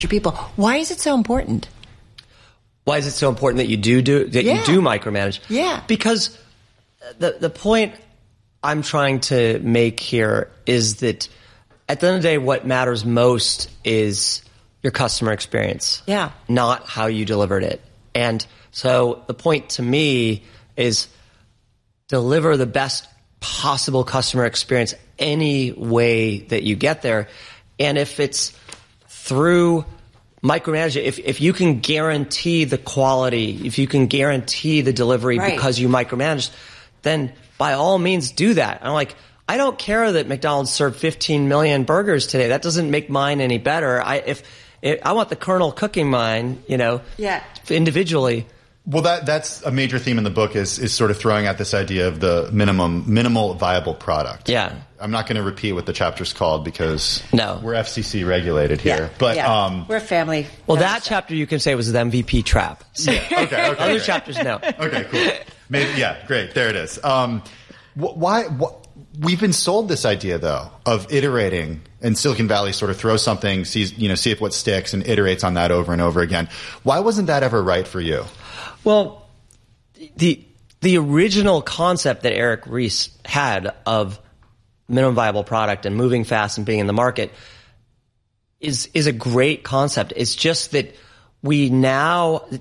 people. Why is it so important? Why is it so important that you do micromanage? Yeah. Because the point I'm trying to make here is that at the end of the day, what matters most is your customer experience. Yeah. Not how you delivered it. And so the point to me is deliver the best possible customer experience any way that you get there. And if it's through micromanaging, if you can guarantee the quality, if you can guarantee the delivery because you micromanaged, then by all means do that. I'm like, I don't care that McDonald's served 15 million burgers today. That doesn't make mine any better. I want the Colonel cooking mine, individually. Well, that's a major theme in the book is sort of throwing out this idea of the minimal viable product. Yeah. I'm not going to repeat what the chapter's called because we're FCC regulated here. Yeah. But we're a family. Well, that chapter you can say was the MVP trap. So okay. Other chapters, no. Okay, cool. Maybe, great. There it is. Why we've been sold this idea though of iterating, and Silicon Valley sort of throws something, see if what sticks, and iterates on that over and over again. Why wasn't that ever right for you? Well, the original concept that Eric Ries had of minimum viable product and moving fast and being in the market is a great concept. It's just that the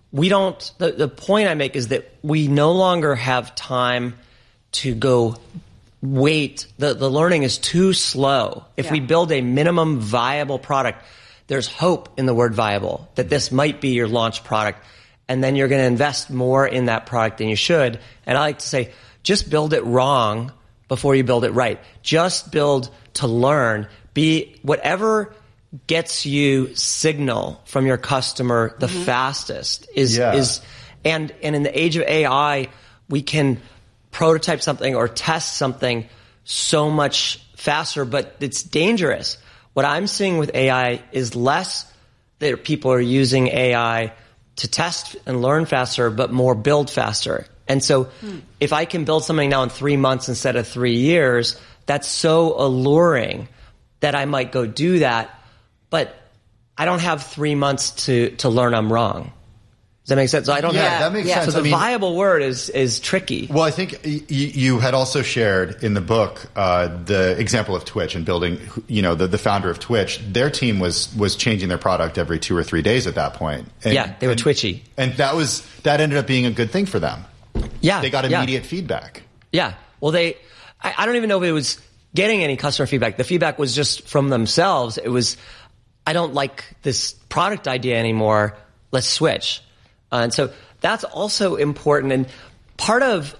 point I make is that we no longer have time to go wait. The learning is too slow. If we build a minimum viable product, there's hope in the word viable, that this might be your launch product. And then you're going to invest more in that product than you should. And I like to say, just build it wrong before you build it right. Just build to learn. Be whatever gets you signal from your customer the fastest is and in the age of AI, we can prototype something or test something so much faster, but it's dangerous. What I'm seeing with AI is less that people are using AI to test and learn faster, but more build faster. And so if I can build something now in 3 months instead of 3 years, that's so alluring that I might go do that. But I don't have 3 months to learn I'm wrong. Does that make sense? So I don't have, that makes sense. So the viable word is tricky. Well, I think you had also shared in the book the example of Twitch and building, the founder of Twitch. Their team was changing their product every 2 or 3 days at that point. And, they were twitchy. And that ended up being a good thing for them. Yeah. They got immediate feedback. Yeah. Well, I don't even know if it was getting any customer feedback. The feedback was just from themselves. It was, I don't like this product idea anymore. Let's switch. And so that's also important. And part of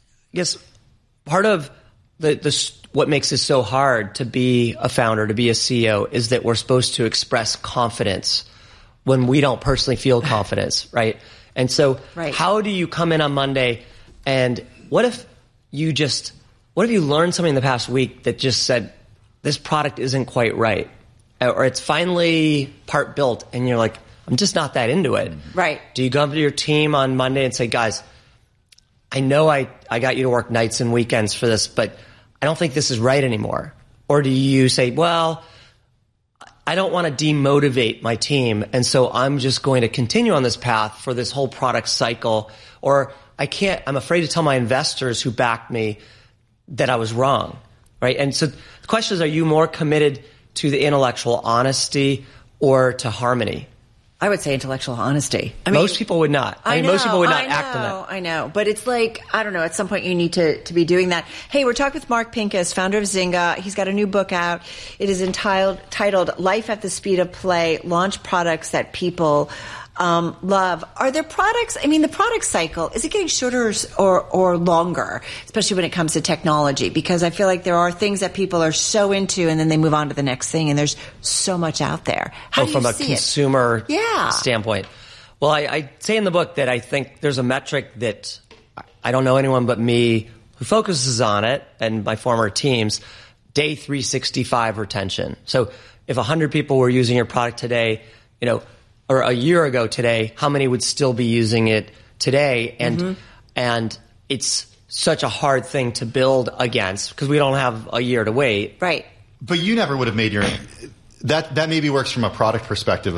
what makes it so hard to be a founder, to be a CEO, is that we're supposed to express confidence when we don't personally feel confidence, right? And so how do you come in on Monday and what if you learned something in the past week that just said, this product isn't quite right, or it's finally part built, and you're like, I'm just not that into it. Right. Do you go up to your team on Monday and say, guys, I know I got you to work nights and weekends for this, but I don't think this is right anymore? Or do you say, well, I don't want to demotivate my team, and so I'm just going to continue on this path for this whole product cycle, or I'm afraid to tell my investors who backed me that I was wrong, right? And so the question is, are you more committed to the intellectual honesty or to harmony? I would say intellectual honesty. Most people would not. Most people would not act on that. I know. But it's like, I don't know, at some point you need to be doing that. Hey, we're talking with Mark Pincus, founder of Zynga. He's got a new book out. It is titled Life at the Speed of Play, Launch Products That People love. Are there products, the product cycle, is it getting shorter or longer, especially when it comes to technology? Because I feel like there are things that people are so into and then they move on to the next thing, and there's so much out there. How do you from a see consumer standpoint? Well, I say in the book that I think there's a metric that I don't know anyone but me who focuses on it, and my former teams, day 365 retention. So if 100 people were using your product today, or a year ago today, how many would still be using it today? And it's such a hard thing to build against because we don't have a year to wait. Right. But you never would have made that maybe works from a product perspective